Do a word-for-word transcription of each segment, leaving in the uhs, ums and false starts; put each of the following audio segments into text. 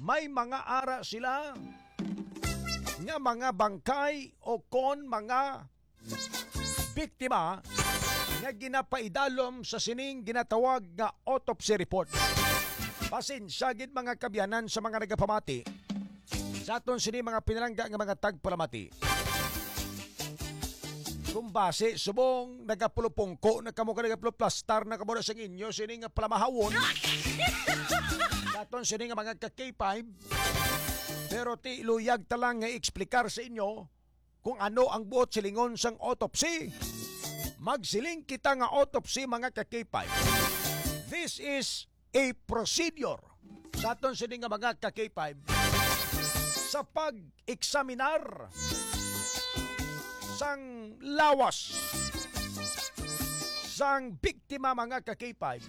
may mga ara sila nga mga bangkay o kon mga biktima nga ginapaidalom sa sining ginatawag nga autopsy report. Pasensya gid mga kabyanan sa mga nagapamati sa aton sini mga pinalangga nga mga tagpalamati. Kung base subong nagapulupungko na kamo ka nagapuluplastar na kamo sa inyo sini nga palamahawon. Sa aton sini nga mga ka K five. Pero ti iluyag talang nga eksplikar sa inyo kung ano ang buot silingon sang autopsy. Magsiling kita nga autopsy mga ka K five. This is a procedure sa aton sini nga mga ka K five sa pag-eksaminar sang lawas sang biktima mga ka K five.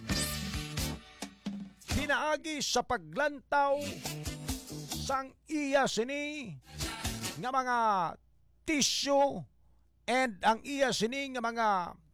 Pinaagi sa paglantaw sang iya sini nga mga tissue and ang iya sini nga mga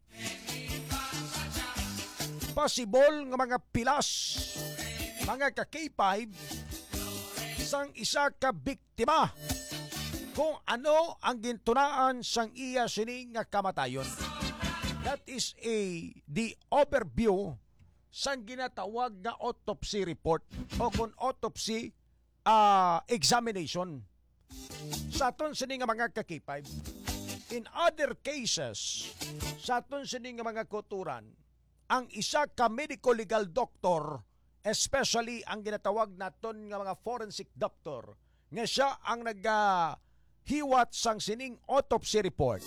possible nga mga pilas mga ka K five sang isa ka biktima kung ano ang gintunaan sang iya sini nga kamatayon. That is a the overview sang ginatawag nga autopsy report o kung autopsy Uh, examination sa aton sini nga mga ka K five. In other cases, sa aton sini nga mga kuturan, ang isa ka medical legal doctor, especially ang ginatawag naton nga mga forensic doctor, nga siya ang naghiwat sang sining autopsy report.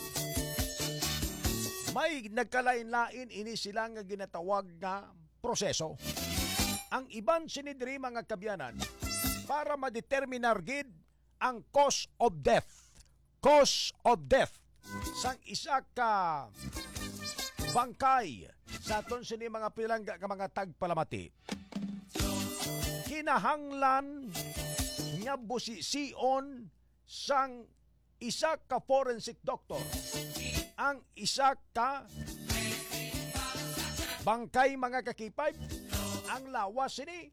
May nagkalain-lain ini sila nga ginatawag nga proseso. Ang iban sinidri mga kabyanan para ma-determinar gid ang cause of death. Cause of death sang isa ka bangkay sa aton sini mga pilangga ka mga tagpalamati. Kinahanglan nga busision sang isa ka forensic doctor. Ang isa ka bangkay mga kakipay ang lawas sini.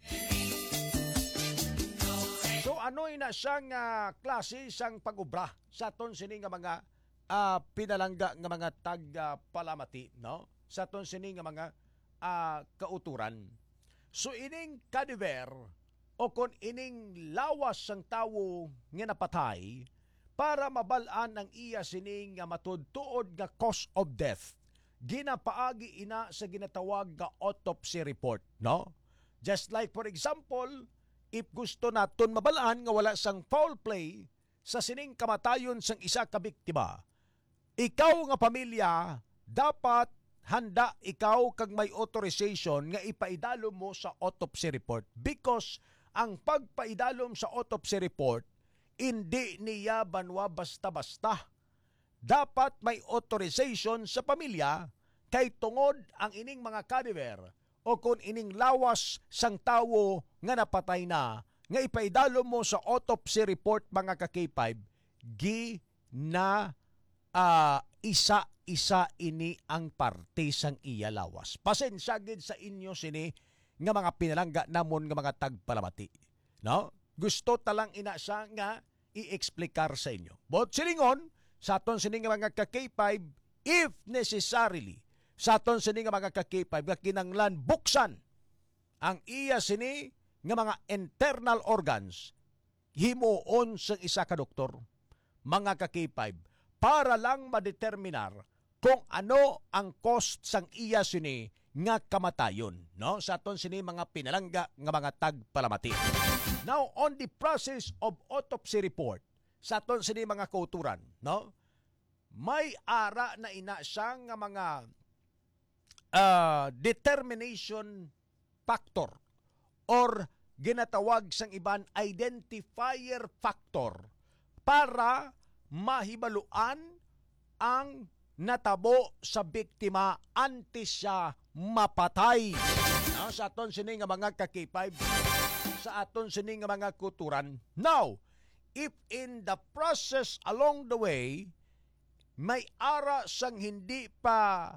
So ano ina siyang uh, klase sang pag-ubra sa aton sini nga mga uh, pinalangga nga mga tagpalamati, uh, no? Sa aton sini nga mga uh, kauturan. So ining kadiver o kon ining lawas sang tawo nga napatay para mabalaan ang iya sini nga matud-tuod nga cause of death. Ginapaagi ina sa ginatawag nga autopsy report, no? Just like for example, if gusto naton mabalaan nga wala sang foul play sa sining kamatayon sang isa ka biktima, ikaw nga pamilya dapat handa ikaw kag may authorization nga ipaidalom mo sa autopsy report, because ang pagpaidalom sa autopsy report hindi niya banwa basta-basta. Dapat may authorization sa pamilya kay tungod ang ining mga cadaver o kung ining lawas sang tawo nga napatay na, nga ipaidalo mo sa autopsy report mga ka K five, gi na uh, isa-isa ini ang parte sang iya lawas. Pasensya gid sa inyo sini nga mga pinalangga namon nga mga tagpalamati. No? Gusto talang ina siya nga i-explikar sa inyo. But silingon, sa aton sini nga mga ka K five, if necessarily, sa aton sini nga mga ka K five, nga kinanglan buksan ang iya sini nga mga internal organs, himuon sa isa ka doktor, mga ka K five, para lang madeterminar kung ano ang cost sang iya sini nga kamatayon, no? Sa aton sini mga pinalangga nga mga tagpalamati. Now, on the process of autopsy report, sa aton sini mga kauturan, no? May ara na ina siya nga mga uh, determination factor or ginatawag sang iban identifier factor para mahibaluan ang natabo sa biktima antes siya mapatay. No? Sa aton sini nga mga ka K five, sa aton sini nga mga kuturan. Now, if in the process along the way, may ara sang hindi pa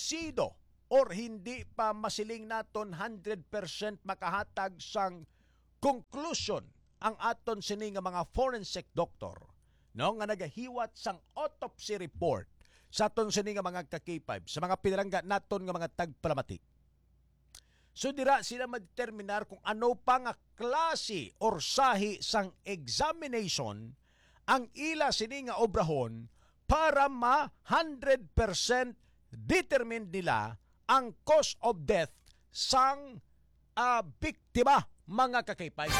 kumbinsido or hindi pa masiling naton one hundred percent makahatag sang conclusion ang aton sini nga mga forensic doctor, no, nga nagahiwat sang autopsy report sa aton sini nga mga ka K five sa mga pinalangga naton nga mga tagpalamati. So dira sila madeterminar kung ano pa nga klase or sahi sang examination ang ila sini nga obrahon para ma one hundred percent determine nila ang cause of death sang uh, biktima, mga ka K five.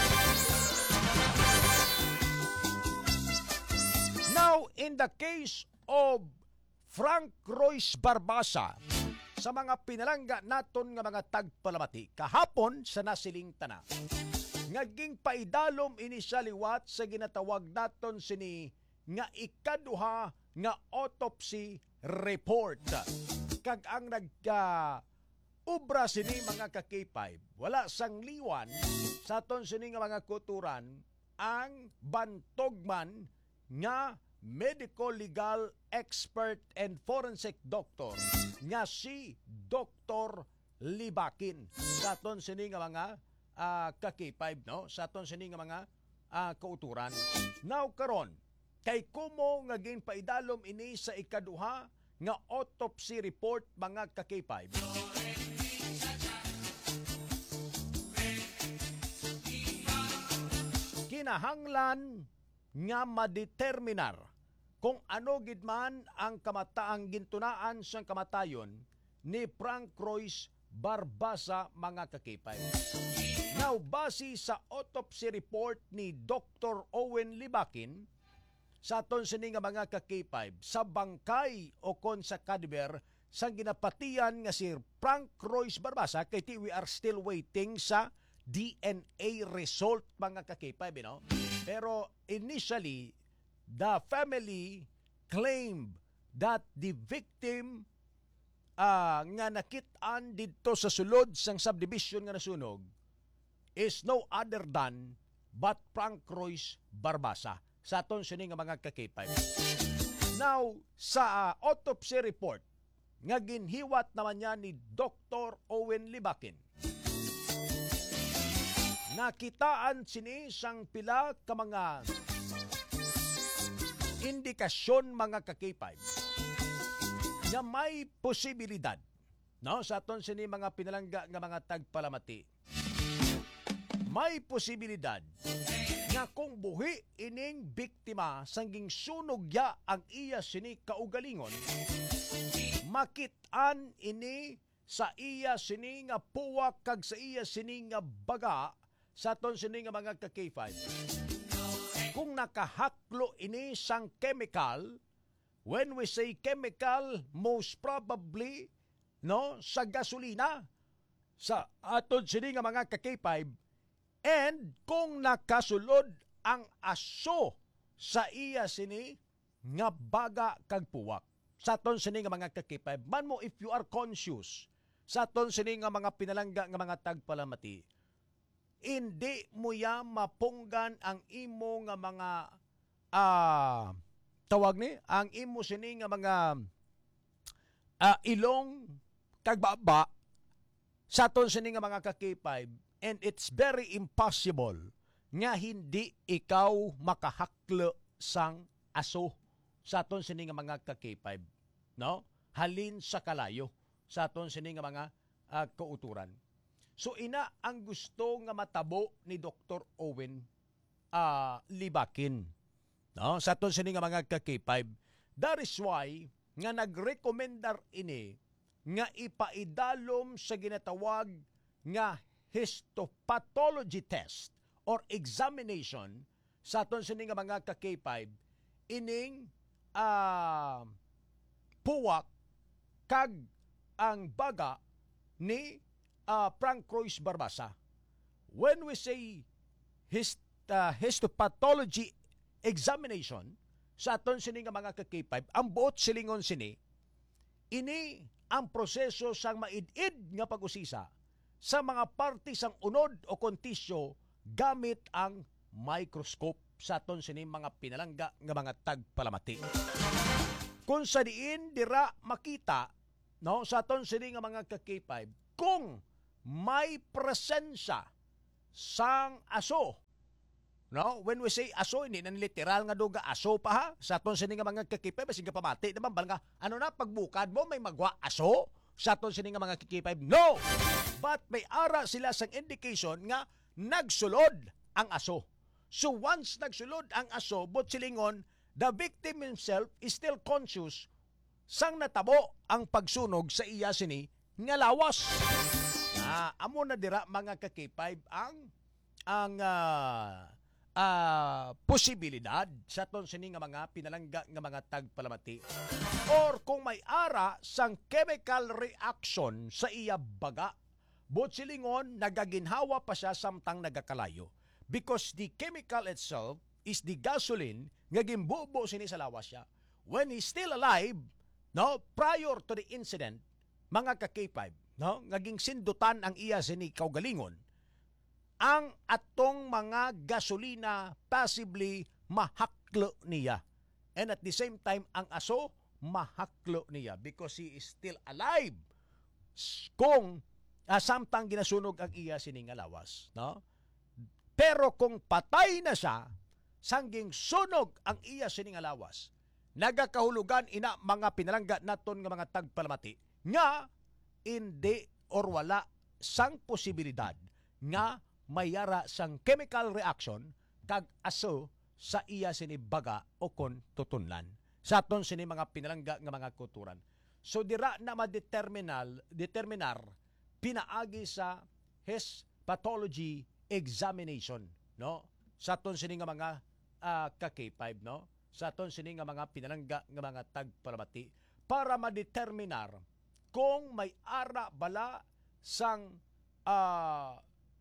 Now, in the case of Frank Royce Barbasa, sa mga pinalangga naton nga mga tagpalamati, kahapon sa nasiling tana, ngaging paidalom ini sa liwat sa ginatawag naton sini nga ikaduha nga autopsy report. Kag ang nagka ubra sini mga ka K five, wala sang liwan sa aton sini nga mga kuturan ang bantogman nga medical legal expert and forensic doctor nga si Doctor Libakin sa aton sini nga mga uh, ka K five, no, sa aton sini nga mga uh, kauturan. Now karon kay kumo nga gin paidalom ini sa ikaduha nga autopsy report, mga ka K five, kinahanglan nga madeterminar kung ano gid man ang kamataang gintunaan sang kamatayon ni Frank Royce Barbasa, mga ka K five. Now, base sa autopsy report ni Doctor Owen Libakin, sa aton sini nga mga ka K five, sa bangkay o kon sa cadaver sang ginapatian nga si Frank Royce Barbasa, kay we are still waiting sa D N A result, mga ka K five, you know? Pero initially, the family claimed that the victim uh, nga nakit-an dito sa sulod sang subdivision nga nasunog is no other than but Frank Royce Barbasa, sa aton sini nga mga ka K five. Now, sa uh, autopsy report nga ginhiwat naman niya ni Doctor Owen Libakin, nakitaan sini sang pila ka mga indikasyon, mga ka K five, nga may posibilidad, no, sa aton sini mga pinalangga nga mga tagpalamati, may posibilidad nga kung buhi ining biktima sangging sunogya ang iya sini kaugalingon, makit-an ini sa iya sini nga puwak kag sa iya sini nga baga sa aton sini nga mga ka K five. Kung nakahaklo ini sang chemical, when we say chemical, most probably, no, sa gasolina, sa aton sini nga mga ka K five, and kung nakasulod ang aso sa iya sini nga baga kag puwak, sa aton sini nga mga ka K five, man mo if you are conscious sa aton sini nga mga pinalangga nga mga tagpalamati, hindi mo ya mapunggan ang imo nga mga uh, tawag ni, ang imo sini nga mga uh, ilong kagbaba sa aton sini nga mga ka K five, and it's very impossible nga hindi ikaw makahaklo sang aso sa aton sini nga mga ka K five, no, halin sa kalayo sa aton sini nga mga uh, kauturan. So ina ang gusto nga matabo ni Doctor Owen uh, Libakin, no, sa aton sini nga mga ka K five. That is why nga nagrekomendar ini nga ipaidalom sa ginatawag nga histopathology test or examination sa aton sini nga mga ka K five ining uh, puwak kag ang baga ni Uh, Frank Royce Barbasa. When we say hist, uh, histopathology examination sa aton sini nga mga ka K five, ang buot silingon sini, ini ang proseso sang maid-id nga pag-usisa sa mga parte sang unod o kontisyo gamit ang microscope sa aton sini mga pinalangga nga mga tagpalamati. Kung sa diin dira makita, no, sa aton sini nga mga ka K five, kung may presensya sang aso. No, when we say aso, hindi na literal nga duga aso pa ha. Sa aton sini nga mga kakipay basig pamati naman bal nga ano na pagbukad mo may magwa aso. Sa aton sini nga mga kakipay, no. But may ara sila sang indication nga nagsulod ang aso. So once nagsulod ang aso, but silingon, the victim himself is still conscious sang natabo ang pagsunog sa iya sini nga lawas. Ah, amo na dira mga kakipay ang ang uh, uh, posibilidad sa ton sini nga mga pinalangga nga mga tagpalamati or kung may ara sang chemical reaction sa iya baga but silingon nagaginhawa pa siya samtang nagakalayo because the chemical itself is the gasoline nga gimbubo sini sa lawas siya when he's still alive, no, prior to the incident mga ka K five, no, ngaging sindutan ang iya sini kaugalingon ang atong mga gasolina possibly mahaklo niya. And at the same time, ang aso mahaklo niya because he is still alive kung uh, samtang ginasunog ang iya sining lawas. No? Pero kung patay na siya, sangging sunog ang iya sining lawas, nagakahulugan ina mga pinalangga naton nga mga tagpalamati nga hindi or wala sang posibilidad nga mayara sang chemical reaction kag aso sa iya sini baga o kon tutunlan sa aton sini mga pinalangga nga mga kulturan. So dira na ma-determinal determinar pinaagi sa histopathology examination, no, sa aton sini nga mga uh, ka K five, no, sa aton sini nga mga pinalangga nga mga tagpalamati para ma-determinar kung may ara bala sang uh,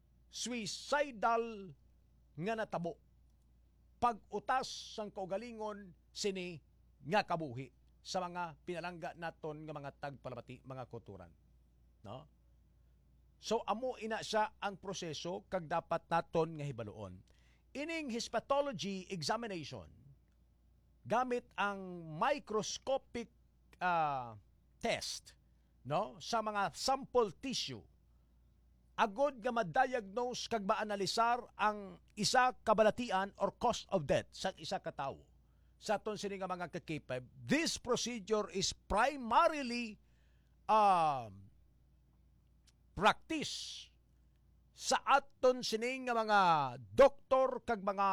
suicidal nga natabo pag-utas sang kaugalingon sini nga kabuhi sa mga pinalangga naton nga mga tagpalamati mga kulturan, no? So amo ina siya ang proseso kag dapat naton nga hibaluon. Ining histopathology examination gamit ang microscopic uh, test, no, sa mga sample tissue agod nga ma-diagnose kag ma-analisar ang isa kabalatian or cause of death sa isa ka tawo. Sa aton sini nga mga ka K five, this procedure is primarily um, practice sa aton sini nga mga doktor kag mga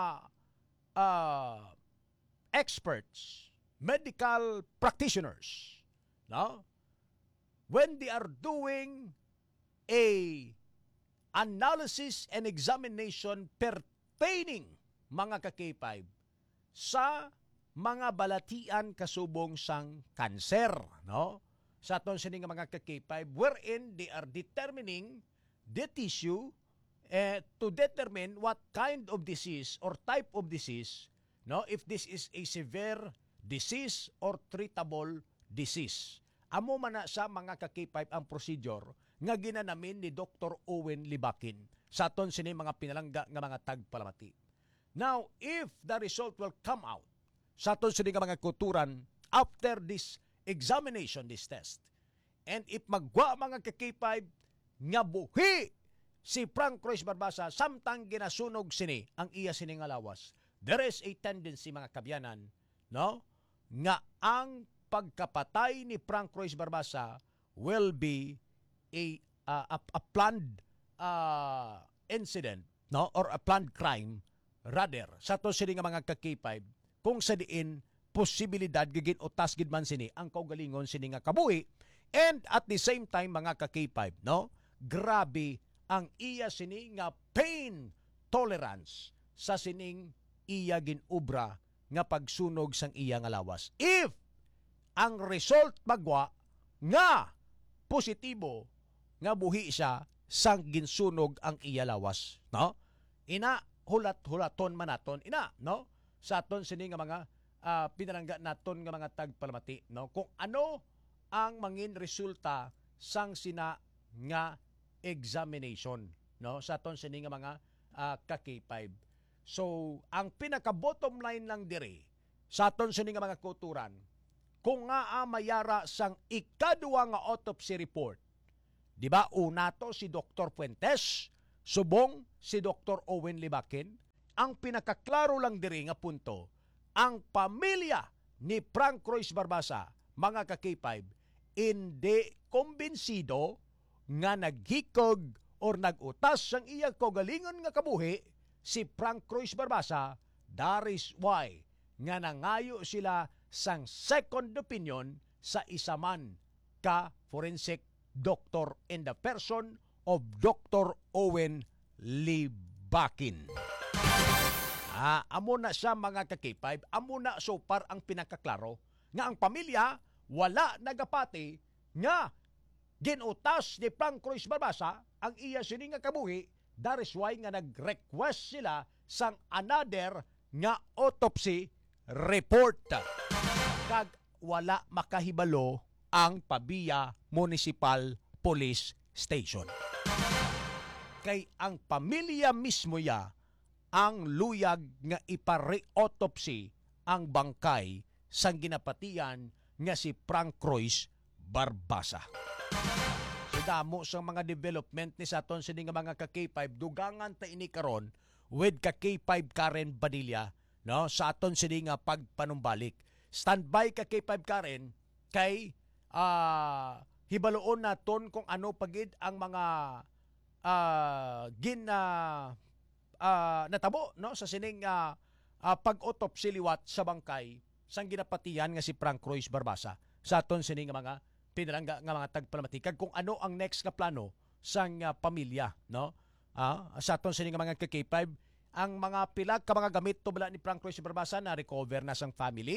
uh, experts, medical practitioners, no? When they are doing a analysis and examination pertaining mga ka K five sa mga balatian kasubong sang kanser, no? Sa aton sini nga mga ka K five wherein they are determining the tissue eh, to determine what kind of disease or type of disease, no, if this is a severe disease or treatable disease. Amo man na sa mga ka K five ang procedure nga ginanamin ni Doctor Owen Libakin sa aton sini mga pinalangga nga mga tagpalamati. Now, if the result will come out sa aton sini nga mga kulturan after this examination, this test, and if magwa mga ka K five nga buhi si Frank Royce Barbasa samtang ginasunog sini ang iya sini nga lawas, there is a tendency mga kabyanan, no, nga ang pagkapatay ni Frank Royce Barbasa will be a uh, a, a planned uh, incident, no, or a planned crime rather sa to sini nga mga ka K five kung sa diin posibilidad gigin utas gid man sini ang kaugalingon sini nga kabuhi and at the same time mga ka K five, no, grabe ang iya sini nga pain tolerance sa sining iya ginubra nga pagsunog sang iya nga lawas. If ang result magwa nga positibo nga buhi siya sang ginsunog ang iya lawas, no? Ina hulat-hulaton man naton ina, no? Sa aton sini nga mga uh, pinalangga naton nga mga tagpalamati, no? Kung ano ang mangin resulta sang sina nga examination, no? Sa aton sini nga mga uh, ka K five. So, ang pinaka bottom line lang dire sa aton sini nga mga kulturan, kung nga a mayara sang ikadua nga autopsy report, di ba, una to si Doctor Fuentes subong si Doctor Owen Libakin. Ang pinakaklaro lang diri nga punto, ang pamilya ni Frank Royce Barbasa, mga ka-K five, hindi kumbinsido nga naghikog or nagutas sang iya kaugalingon nga kabuhi si Frank Royce Barbasa. That is why nga nangayo sila sang second opinion sa isa man ka forensic doctor in the person of Doctor Owen Libakin. Ah, amo na siya mga ka-K five, amo na so far ang pinakaklaro nga ang pamilya wala nagapati nga ginutas ni Frank Royce Barbasa ang iya sini nga kabuhi. That is why nga nag-request sila sang another nga autopsy report. Kag wala makahibalo ang Pabia Municipal Police Station. Kay ang pamilya mismo ya ang luyag nga ipare-autopsy ang bangkay sang ginapatian nga si Frank Royce Barbasa. So damo sa mga development ni saton sini nga mga ka-K five, dugangan ta ini karon with ka-K five Karen Padilla, no, sa aton sini nga pagpanumbalik. Standby ka-K five Karen kay uh, hibaloon naton kung ano pagid ang mga uh, gin uh, uh, natabo, no, sa sining uh, uh, pag-autopsy liwat sa bangkay sang ginapatian nga si Frank Royce Barbasa sa aton sini nga mga pinalangga nga mga tagpalamatikag kung ano ang next nga plano sang uh, pamilya, no? Ah, sa aton sini nga mga ka-K five, ang mga pilag ka mga gamit to bala ni Frank Royce Barbasa na recover na sang family,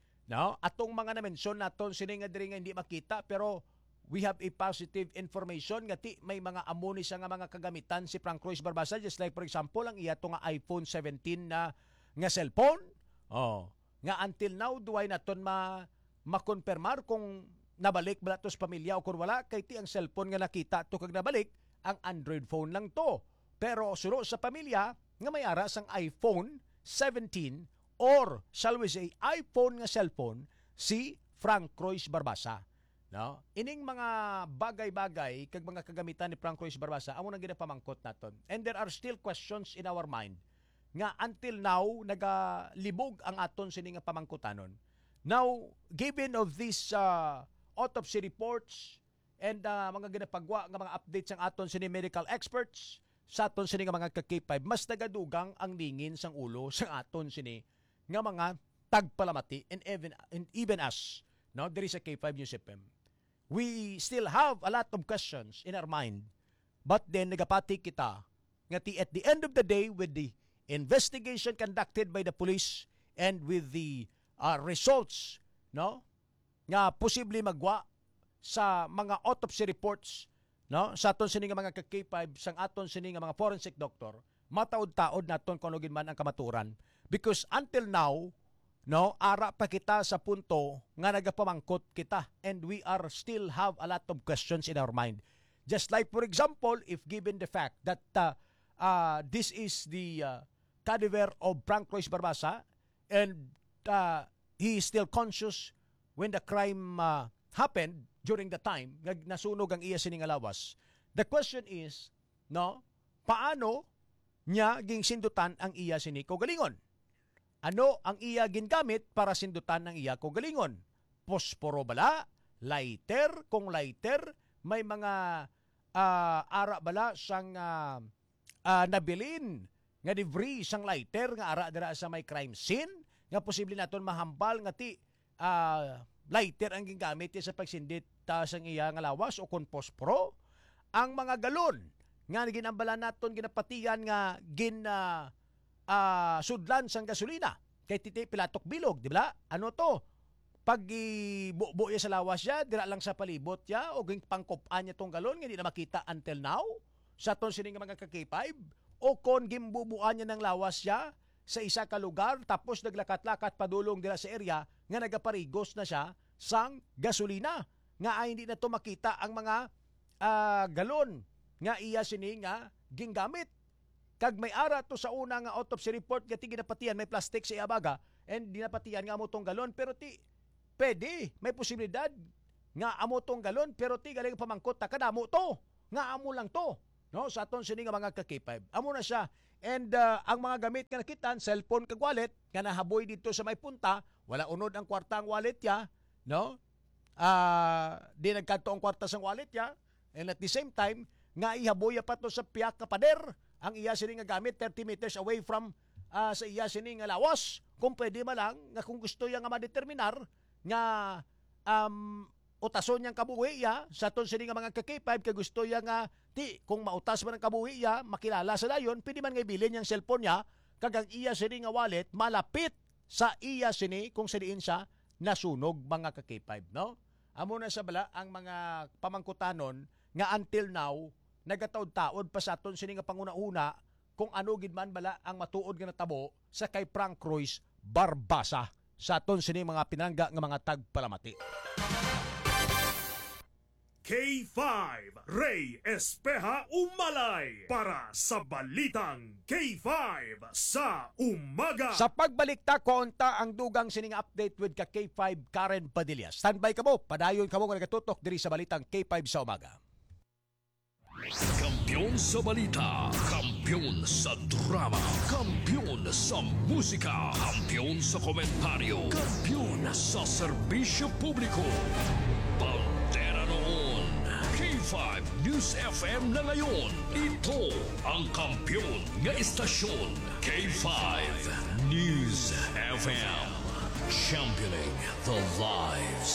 no? Atong mga na-mention naton sini nga diri nga hindi makita pero we have a positive information nga ti may mga amoni sa nga mga kagamitan si Frank Royce Barbasa, just like for example ang iya to nga iPhone seventeen na nga cellphone. Oh, nga until now duay naton ma makonfirmar kung nabalik bala to sa pamilya o kung wala, kay ti ang cellphone nga nakita to kag nabalik ang Android phone lang to. Pero sulo sa pamilya nga may ara sang iPhone seventeen or shall we say iPhone nga cellphone si Frank Royce Barbasa, no? Ining mga bagay-bagay kag mga kagamitan ni Frank Royce Barbasa amo nang ginapamangkot naton. And there are still questions in our mind nga until now nagalibog ang aton sini nga pamangkutanon. Now, given of these uh, autopsy reports and uh, mga ginapagwa nga mga updates ang aton sini medical experts sa aton sini nga mga ka-K five, mas nagadugang ang lingin sang ulo sa aton sini nga mga tagpalamati and even and even us, no, there is a K five News F M. We still have a lot of questions in our mind, but then nagapati kita nga ti at the end of the day with the investigation conducted by the police and with the uh, results, no, nga posible magwa sa mga autopsy reports, no, sa aton sini nga mga ka-K five sang aton sini nga mga forensic doctor, mataod-taod naton kung ano man ang kamaturan, because until now, no, ara pa kita sa punto nga nagapamangkot kita and we are still have a lot of questions in our mind. Just like for example, if given the fact that uh, uh, this is the uh, cadaver of Frank Royce Barbasa and uh, he is still conscious when the crime uh, happened during the time nasunog ang iya sining lawas. The question is, no, paano niya ging sindutan ang iya sini kaugalingon? Ano ang iya gingamit para sindutan ang iya kaugalingon? Posporo bala? Lighter? Kung lighter, may mga uh, ara bala sang uh, uh, nabilin nga debris sang lighter nga ara dira sa may crime scene nga posible naton mahambal nga ti uh, lighter ang gingamit sa pagsindit uh, sang iya nga lawas o kon posporo. Ang mga galon nga ginambala naton ginapatian nga gin uh, uh, sudlan sang gasolina kay titi pilatok bilog, di ba? Ano to? Pag ibubo ya sa lawas ya, dira lang sa palibot ya o ging pangkopan niya tong galon nga di na makita until now sa ton sini nga mga ka-K five. O kon gimbubuan niya ng lawas siya sa isa ka lugar tapos naglakat-lakat padulong dira sa area nga nagaparigos na siya sang gasolina nga ay hindi na to makita ang mga uh, galon nga iya sini nga gingamit. Kag may ara to sa una nga autopsy report nga ti ginapatian may plastic sa iyabaga and dinapatian nga amo tong galon pero ti pwede may posibilidad nga amo tong galon pero ti galing pamangkot ta kadamo to nga amo lang to. no, sa aton sini nga mga ka K five. Amo na siya. And uh, ang mga gamit nga nakitan, cellphone kag wallet, nga nahaboy dito sa may punta, wala unod ang kwarta ang wallet ya, no? Ah, uh, di nagkanto ang kwarta sa wallet ya. And at the same time, nga ihaboy pa to sa piyak ka pader. Ang iya sini nga gamit thirty meters away from uh, sa iya sini nga lawas. Kung pwede man lang, nga kung gusto ya nga madeterminar, nga um, utason niyang kabuhi ya, sa ton sini nga mga ka K five, kay gusto ya nga, ti, kung mautas man ang kabuhi ya, makilala sa dayon, pwede man nga ibilin niyang cellphone niya, kagang iya sini nga wallet, malapit sa iya sini, kung siniin siya, nasunog mga ka K five, no? Amo na sa bala, ang mga pamangkutanon, nga until now, nagataod-taod pa sa aton sini nga panguna-una kung ano gid man bala ang matuod nga natabo sa kay Frank Cruz Barbasa sa aton sini mga pinangga nga mga tagpalamati. K five Ray Espeja Umalay para sa Balitang K five sa umaga. Sa pagbalik ta konta ang dugang sining update with ka K five Karen Padilla. Standby ka mo, padayon ka mo nga nagatutok diri sa Balitang K five sa umaga. Kampiyon sa balita, kampiyon sa drama, kampiyon sa musika, kampiyon sa komentaryo, kampiyon sa serbisyo publiko. Pantera noon, K five News F M na ngayon. Ito ang kampiyon nga istasyon, K five News F M. Championing the lives.